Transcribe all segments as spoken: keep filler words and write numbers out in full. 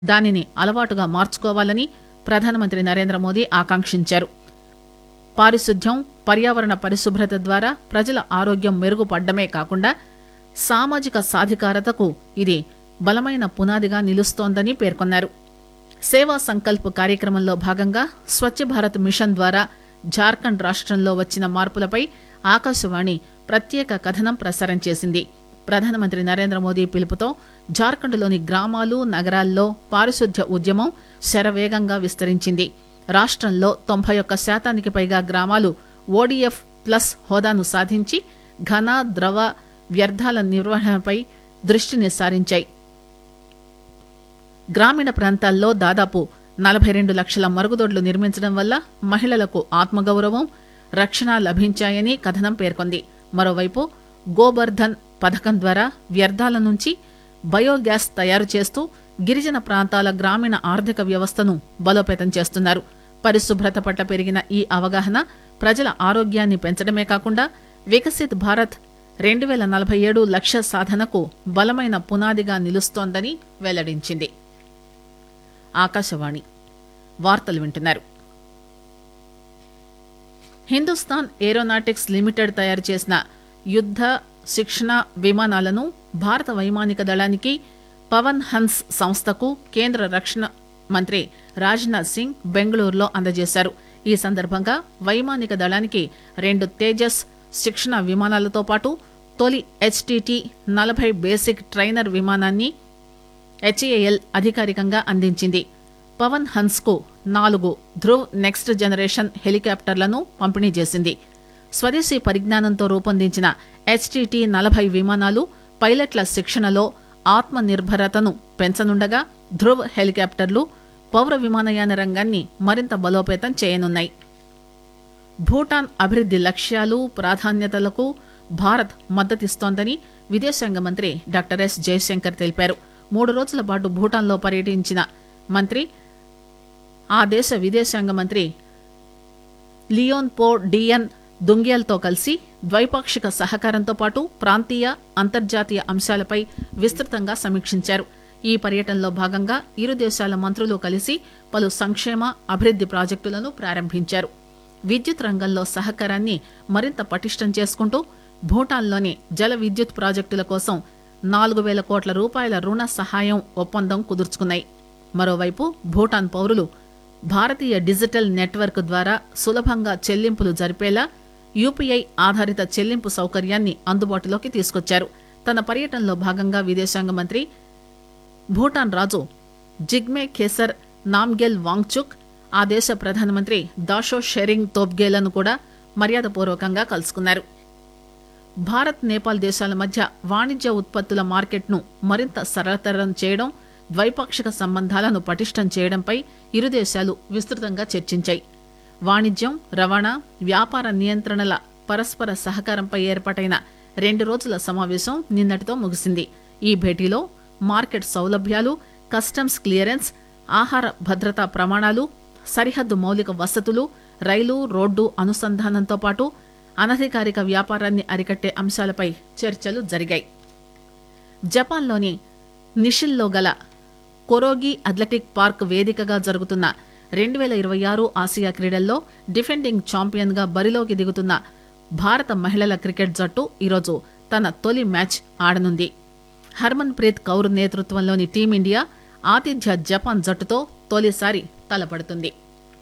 దానిని అలవాటుగా మార్చుకోవాలని ప్రధానమంత్రి నరేంద్ర మోదీ ఆకాంక్షించారు. పారిశుద్ధ్యం, పర్యావరణ పరిశుభ్రత ద్వారా ప్రజల ఆరోగ్యం మెరుగుపడ్డమే కాకుండా సామాజిక సాధికారతకు ఇది బలమైన పునాదిగా నిలుస్తోందని పేర్కొన్నారు. సేవా సంకల్ప్ కార్యక్రమంలో భాగంగా స్వచ్ఛ భారత్ మిషన్ ద్వారా జార్ఖండ్ రాష్టంలో వచ్చిన మార్పులపై ఆకాశవాణి ప్రత్యేక కథనం ప్రసారం చేసింది. ప్రధానమంత్రి నరేంద్ర మోదీ పిలుపుతో జార్ఖండ్లోని గ్రామాలు, నగరాల్లో పారిశుద్ధ్య ఉద్యమం శరవేగంగా విస్తరించింది. రాష్టంలో తొంభై ఒక్క శాతానికి పైగా గ్రామాలు ఓడీఎఫ్ ప్లస్ హోదాను సాధించి ఘన, ద్రవ వ్యర్థాల నిర్వహణపై దృష్టిని సారించాయి. గ్రామీణ ప్రాంతాల్లో దాదాపు నలభై రెండు లక్షల మరుగుదొడ్లు నిర్మించడం వల్ల మహిళలకు ఆత్మగౌరవం, రక్షణ లభించాయని కథనం పేర్కొంది. మరోవైపు గోబర్ధన్ పథకం ద్వారా వ్యర్థాల నుంచి బయోగ్యాస్ తయారు చేస్తూ గిరిజన ప్రాంతాల గ్రామీణ ఆర్థిక వ్యవస్థను బలోపేతం చేస్తున్నారు. పరిశుభ్రత పట్ల పెరిగిన ఈ అవగాహన ప్రజల ఆరోగ్యాన్ని పెంచడమే కాకుండా వికసిత్ భారత్ రెండు వేల నలభై ఏడు లక్ష్య సాధనకు బలమైన పునాదిగా నిలుస్తోందని వెల్లడించింది. ఆకాశవాణి వార్తలు వింటున్నారు. హిందుస్థాన్ ఏరోనాటిక్స్ లిమిటెడ్ తయారు చేసిన యుద్ద శిక్షణ విమానాలను భారత వైమానిక దళానికి, పవన్ హన్స్ సంస్థకు కేంద్ర రక్షణ మంత్రి రాజ్నాథ్ సింగ్ బెంగళూరులో అందజేశారు. ఈ సందర్భంగా వైమానిక దళానికి రెండు తేజస్ శిక్షణ విమానాలతో పాటు తొలి హెచ్టిటి నలభై బేసిక్ ట్రైనర్ విమానాన్ని హెచ్ఏఎల్ అధికారికంగా అందించింది. పవన్ హన్స్ కు నాలుగు ధ్రువ్ నెక్స్ట్ జనరేషన్ హెలికాప్టర్లను పంపిణీ చేసింది. స్వదేశీ పరిజ్ఞానంతో రూపొందించిన హెచ్టిటి నలభై విమానాలు పైలట్ల శిక్షణలో ఆత్మ నిర్భరతను పెంచనుండగా ధ్రువ్ హెలికాప్టర్లు పౌర విమానయాన రంగాన్ని మరింత బలోపేతం చేయనున్నాయి. భూటాన్ అభివృద్ది లక్ష్యాలు, ప్రాధాన్యతలకు భారత్ మద్దతిస్తోందని విదేశాంగ మంత్రి డాక్టర్ ఎస్ జయశంకర్ తెలిపారు. మూడు రోజుల పాటు భూటాన్లో పర్యటించిన మంత్రి ఆ దేశ విదేశాంగ మంత్రి లియోన్ పో డియన్ దుంగ్యాల్తో కలిసి ద్వైపాక్షిక సహకారంతో పాటు ప్రాంతీయ, అంతర్జాతీయ అంశాలపై విస్తృతంగా సమీక్షించారు. ఈ పర్యటనలో భాగంగా ఇరు దేశాల మంత్రులు కలిసి పలు సంక్షేమ, అభివృద్ది ప్రాజెక్టులను ప్రారంభించారు. విద్యుత్ రంగంలో సహకారాన్ని మరింత పటిష్టం చేసుకుంటూ భూటాన్లోని జల విద్యుత్ ప్రాజెక్టుల కోసం నాలుగు వేల కోట్ల రూపాయల రుణ సహాయం ఒప్పందం కుదుర్చుకున్నాయి. మరోవైపు భూటాన్ పౌరులు భారతీయ డిజిటల్ నెట్వర్క్ ద్వారా సులభంగా చెల్లింపులు జరిపేలా యూపీఐ ఆధారిత చెల్లింపు సౌకర్యాన్ని అందుబాటులోకి తీసుకొచ్చారు. తన పర్యటనలో భాగంగా విదేశాంగ మంత్రి భూటాన్ రాజు జిగ్మే ఖేసర్ నామ్గెల్ వాంగ్చుక్, ఆ దేశ ప్రధానమంత్రి దాషో షెరింగ్ తోబ్గేలను కూడా మర్యాదపూర్వకంగా కలుసుకున్నారు. భారత్, నేపాల్ దేశాల మధ్య వాణిజ్య ఉత్పత్తుల మార్కెట్ను మరింత సరళతరం చేయడం, ద్వైపాక్షిక సంబంధాలను పటిష్టం చేయడంపై ఇరు దేశాలు విస్తృతంగా చర్చించాయి. వాణిజ్యం, రవాణా, వ్యాపార నియంత్రణల పరస్పర సహకారంపై ఏర్పాటైన రెండు రోజుల సమావేశం నిన్నటితో ముగిసింది. ఈ భేటీలో మార్కెట్ సౌలభ్యాలు, కస్టమ్స్ క్లియరెన్స్, ఆహార భద్రతా ప్రమాణాలు, సరిహద్దు మౌలిక వసతులు, రైలు, రోడ్డు అనుసంధానంతో పాటు అనధికారిక వ్యాపారాన్ని అరికట్టే అంశాలపై చర్చలు జరిగాయి. జపాన్లోని నిషిల్లో గల కొరోగి అథ్లెటిక్ పార్క్ వేదికగా జరుగుతున్న రెండు వేల ఇరవై ఆరు ఆసియా క్రీడల్లో డిఫెండింగ్ ఛాంపియన్ గా బరిలోకి దిగుతున్న భారత మహిళల క్రికెట్ జట్టు ఈరోజు తన తొలి మ్యాచ్ ఆడనుంది. హర్మన్ ప్రీత్ కౌర్ నేతృత్వంలోని టీమిండియా ఆతిథ్య జపాన్ జట్టుతో తొలిసారి తలపడుతుంది.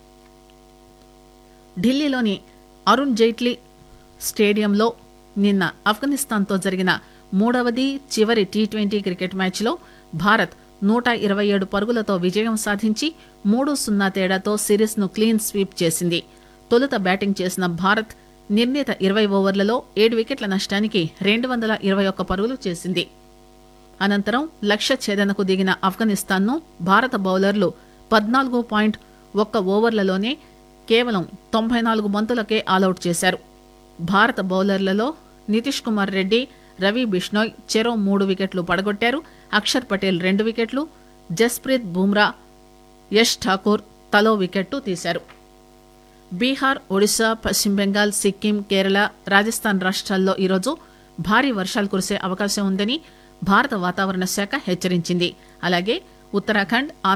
ఢిల్లీలోని అరుణ్ జైట్లీ స్టేడియంలో నిన్న ఆఫ్ఘనిస్తాన్తో జరిగిన మూడవది, చివరి టీ ట్వంటీ క్రికెట్ మ్యాచ్లో భారత్ నూట ఇరవై ఏడు పరుగులతో విజయం సాధించి మూడు సున్నా తేడాతో సిరీస్ ను క్లీన్ స్వీప్ చేసింది. తొలుత బ్యాటింగ్ చేసిన భారత్ నిర్ణీత ఇరవై ఓవర్లలో ఏడు వికెట్ల నష్టానికి రెండు వందల ఇరవై ఒక్క పరుగులు చేసింది. అనంతరం లక్ష్య ఛేదనకు దిగిన ఆఫ్ఘనిస్తాన్ను భారత బౌలర్లు పద్నాలుగు పాయింట్ ఒక్క ఓవర్లలోనే కేవలం తొంభై నాలుగు బంతులకే ఆలౌట్ చేశారు. భారత బౌలర్లలో నితీష్ కుమార్ రెడ్డి, రవి బిష్నోయ్ చెరో మూడు వికెట్లు పడగొట్టారు. అక్షర్ పటేల్ రెండు వికెట్లు, జస్ప్రీత్ బుమ్రా, యష్ ఠాకూర్ తలో వికెట్టు తీశారు. బీహార్, ఒడిశా, పశ్చిమ బెంగాల్, సిక్కిం, కేరళ, రాజస్థాన్ రాష్ట్రాల్లో ఈరోజు భారీ వర్షాలు కురిసే అవకాశం ఉందని భారత వాతావరణ శాఖ హెచ్చరించింది. అలాగే ఉత్తరాఖండ్,